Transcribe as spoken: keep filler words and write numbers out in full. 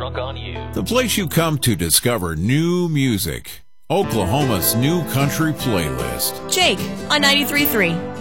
Drunk on You. The place you come to discover new music. Oklahoma's new country playlist. Jake on ninety-three point three.